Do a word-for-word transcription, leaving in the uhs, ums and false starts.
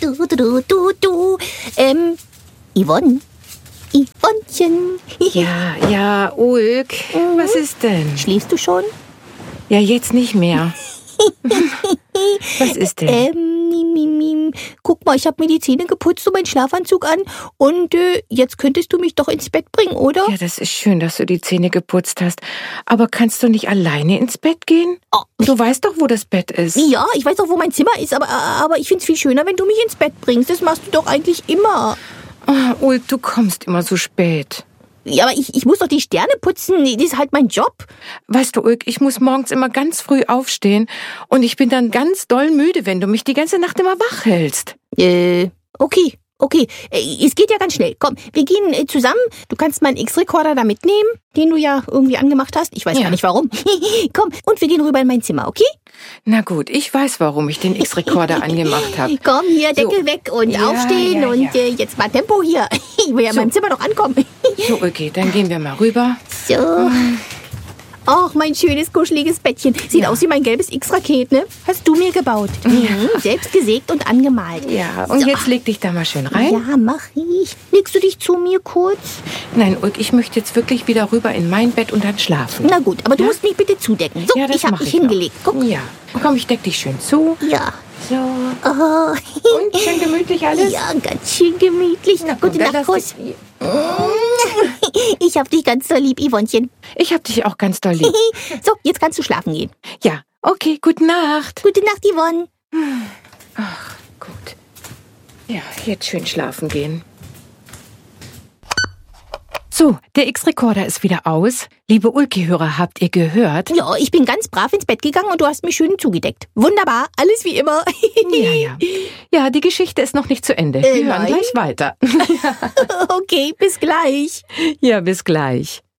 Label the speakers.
Speaker 1: Du, du, du, du, du. Ähm, Yvonne. Yvonnchen.
Speaker 2: Ja, ja, Ulk, was ist denn?
Speaker 1: Schläfst du schon?
Speaker 2: Ja, jetzt nicht mehr. Was ist denn?
Speaker 1: Ähm, mim, mim, mim. Guck mal, ich habe mir die Zähne geputzt und meinen Schlafanzug an. Und äh, jetzt könntest du mich doch ins Bett bringen, oder?
Speaker 2: Ja, das ist schön, dass du die Zähne geputzt hast. Aber kannst du nicht alleine ins Bett gehen?
Speaker 1: Oh.
Speaker 2: Du weißt doch, wo das Bett ist.
Speaker 1: Ja, ich weiß auch, wo mein Zimmer ist, aber, aber ich find's viel schöner, wenn du mich ins Bett bringst. Das machst du doch eigentlich immer.
Speaker 2: Oh, Ulk, du kommst immer so spät.
Speaker 1: Ja, aber ich, ich muss doch die Sterne putzen. Das ist halt mein Job.
Speaker 2: Weißt du, Ulk, ich muss morgens immer ganz früh aufstehen und ich bin dann ganz doll müde, wenn du mich die ganze Nacht immer wach hältst.
Speaker 1: Äh, okay, okay. Äh, Es geht ja ganz schnell. Komm, wir gehen äh, zusammen. Du kannst meinen X-Rekorder da mitnehmen, den du ja irgendwie angemacht hast. Ich weiß
Speaker 2: Ja.
Speaker 1: gar nicht warum. Komm, und wir gehen rüber in mein Zimmer, okay?
Speaker 2: Na gut, ich weiß, warum ich den X-Rekorder angemacht habe.
Speaker 1: Komm, hier, Deckel
Speaker 2: So.
Speaker 1: weg und
Speaker 2: Ja,
Speaker 1: aufstehen
Speaker 2: ja,
Speaker 1: und
Speaker 2: ja.
Speaker 1: Äh, jetzt mal Tempo hier. Ich will ja in
Speaker 2: So.
Speaker 1: meinem Zimmer noch ankommen.
Speaker 2: So, okay, dann gehen wir mal rüber.
Speaker 1: So. Ach, mein schönes, kuscheliges Bettchen. Sieht
Speaker 2: Ja.
Speaker 1: aus wie mein gelbes X-Raket, ne? Hast du mir gebaut. Mhm, selbst gesägt und angemalt.
Speaker 2: Ja, und
Speaker 1: So.
Speaker 2: jetzt leg dich da mal schön rein.
Speaker 1: Ja, mach ich. Legst du dich zu mir kurz?
Speaker 2: Nein, Ulk, ich möchte jetzt wirklich wieder rüber in mein Bett und dann schlafen.
Speaker 1: Na gut, aber du
Speaker 2: Ja?
Speaker 1: musst mich bitte zudecken. So,
Speaker 2: Ja, das
Speaker 1: ich habe
Speaker 2: mach
Speaker 1: dich
Speaker 2: ich
Speaker 1: hingelegt.
Speaker 2: noch.
Speaker 1: Guck.
Speaker 2: Ja, komm, ich deck dich schön zu.
Speaker 1: Ja.
Speaker 2: So.
Speaker 1: Oh.
Speaker 2: Und schön gemütlich alles?
Speaker 1: Ja, ganz schön gemütlich.
Speaker 2: Na gut,
Speaker 1: Gute
Speaker 2: dann
Speaker 1: Nacht,
Speaker 2: lass
Speaker 1: Kuss.
Speaker 2: dich-
Speaker 1: Ich hab dich ganz so lieb, Yvonnchen.
Speaker 2: Ich hab dich auch ganz doll lieb.
Speaker 1: So, jetzt kannst du schlafen gehen.
Speaker 2: Ja, okay, gute Nacht.
Speaker 1: Gute Nacht, Yvonne.
Speaker 2: Ach, gut. Ja, jetzt schön schlafen gehen. So, der X-Rekorder ist wieder aus. Liebe Ulki-Hörer, habt ihr gehört?
Speaker 1: Ja, ich bin ganz brav ins Bett gegangen und du hast mich schön zugedeckt. Wunderbar, alles wie immer.
Speaker 2: Ja, ja. Ja, die Geschichte ist noch nicht zu Ende.
Speaker 1: Äh,
Speaker 2: Wir hören
Speaker 1: nein.
Speaker 2: gleich weiter.
Speaker 1: Okay, bis gleich.
Speaker 2: Ja, bis gleich.